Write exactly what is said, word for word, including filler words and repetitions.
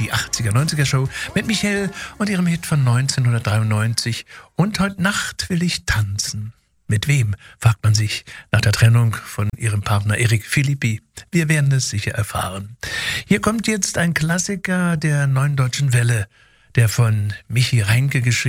die achtziger-neunziger-Show mit Michelle und ihrem Hit von neunzehnhundertdreiundneunzig. Und heute Nacht will ich tanzen. Mit wem, fragt man sich nach der Trennung von ihrem Partner Eric Philippi. Wir werden es sicher erfahren. Hier kommt jetzt ein Klassiker der Neuen Deutschen Welle, der von Michi Reinke geschrieben